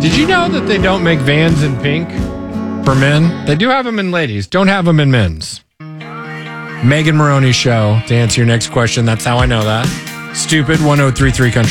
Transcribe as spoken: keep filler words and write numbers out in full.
Did you know that they don't make Vans in pink for men? They do have them in ladies. Don't have them in men's. Megan Maroney Show. To answer your next question, that's how I know that. Stupid, one oh three three Country.